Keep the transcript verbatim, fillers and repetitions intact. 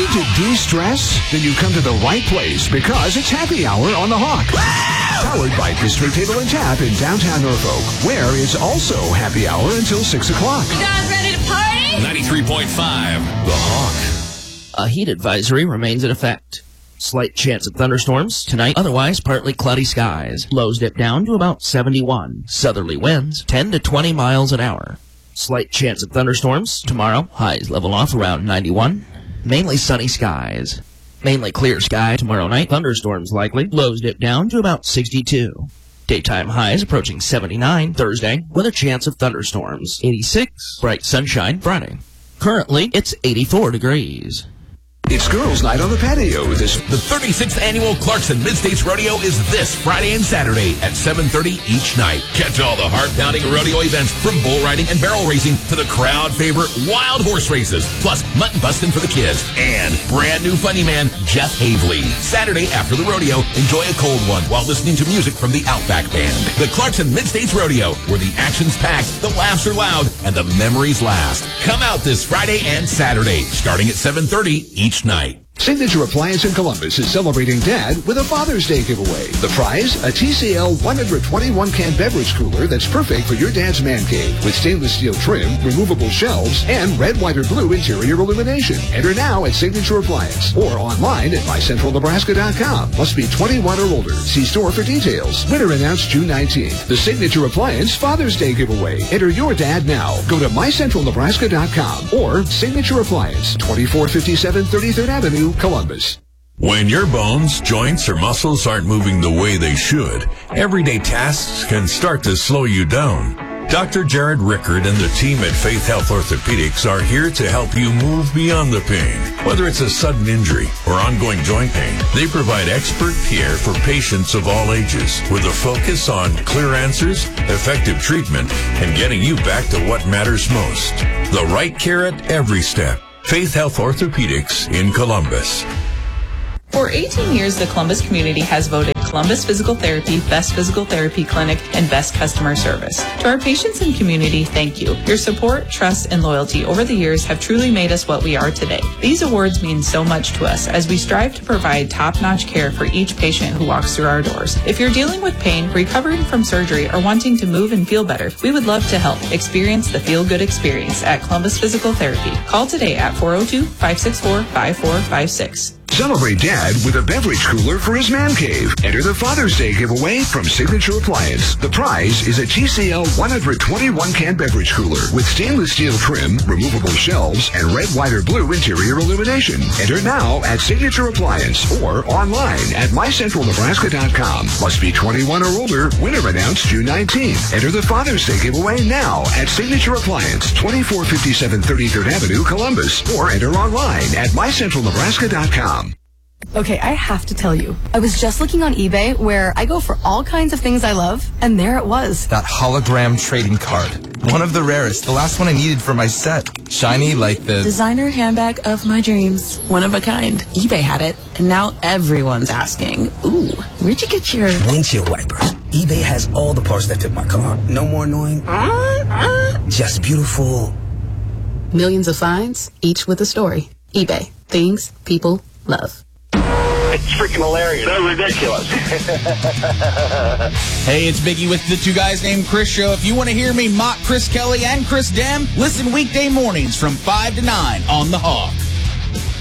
Need to de-stress? Then you come to the right place because it's Happy Hour on the Hawk. Powered by District Table and Tap in downtown Norfolk, where it's also Happy Hour until six o'clock. You guys ready to party? ninety-three point five, The Hawk. A heat advisory remains in effect. Slight chance of thunderstorms tonight, otherwise partly cloudy skies. Lows dip down to about seventy-one. Southerly winds ten to twenty miles an hour. Slight chance of thunderstorms tomorrow. Highs level off around ninety-one. Mainly sunny skies. Mainly clear sky tomorrow night. Thunderstorms likely. Lows dip down to about sixty-two. Daytime highs approaching seventy-nine Thursday with a chance of thunderstorms. eighty-six. Bright sunshine Friday. Currently, it's eighty-four degrees. It's Girls' Night on the Patio. This The thirty-sixth Annual Clarkson Mid-States Rodeo is this Friday and Saturday at seven thirty each night. Catch all the heart-pounding rodeo events from bull riding and barrel racing to the crowd favorite wild horse races, plus mutton busting for the kids, and brand new funny man Jeff Havley. Saturday after the rodeo, enjoy a cold one while listening to music from the Outback Band. The Clarkson Mid-States Rodeo, where the action's packed, the laughs are loud, and the memories last. Come out this Friday and Saturday, starting at seven thirty each night. Signature Appliance in Columbus is celebrating Dad with a Father's Day giveaway. The prize, a T C L one twenty-one can beverage cooler that's perfect for your dad's man cave with stainless steel trim, removable shelves, and red, white, or blue interior illumination. Enter now at Signature Appliance or online at my central nebraska dot com. Must be twenty-one or older. See store for details. Winner announced June nineteenth. The Signature Appliance Father's Day giveaway. Enter your dad now. Go to my central nebraska dot com or Signature Appliance, twenty-four fifty-seven thirty-third Avenue, Columbus. When your bones, joints, or muscles aren't moving the way they should, everyday tasks can start to slow you down. Doctor Jared Rickard and the team at Faith Health Orthopedics are here to help you move beyond the pain. Whether it's a sudden injury or ongoing joint pain, they provide expert care for patients of all ages with a focus on clear answers, effective treatment, and getting you back to what matters most. The right care at every step. Faith Health Orthopedics in Columbus. For eighteen years, the Columbus community has voted Columbus Physical Therapy Best Physical Therapy Clinic and Best Customer Service. To our patients and community, thank you. Your support, trust, and loyalty over the years have truly made us what we are today. These awards mean so much to us as we strive to provide top-notch care for each patient who walks through our doors. If you're dealing with pain, recovering from surgery, or wanting to move and feel better, we would love to help. Experience the feel-good experience at Columbus Physical Therapy. Call today at four oh two, five six four, five four five six. Celebrate Dad with a beverage cooler for his man cave. Enter the Father's Day giveaway from Signature Appliance. The prize is a T C L one twenty-one can beverage cooler with stainless steel trim, removable shelves, and red, white, or blue interior illumination. Enter now at Signature Appliance or online at my central nebraska dot com. Must be twenty-one or older. Winner announced June nineteenth. Enter the Father's Day giveaway now at Signature Appliance, twenty-four fifty-seven thirty-third Avenue, Columbus, or enter online at my central nebraska dot com. Okay, I have to tell you, I was just looking on eBay where I go for all kinds of things I love, and there it was. That hologram trading card. One of the rarest, the last one I needed for my set. Shiny like the... designer handbag of my dreams. One of a kind. eBay had it, and now everyone's asking, ooh, where'd you get your... windshield wipers. eBay has all the parts that fit my car. No more annoying... Uh, uh, just beautiful. Millions of finds, each with a story. eBay. Things people love. It's freaking hilarious. So ridiculous. Hey, it's Biggie with the Two Guys Named Chris show. If you want to hear me mock Chris Kelly and Chris Dem, listen weekday mornings from five to nine on The Hawk.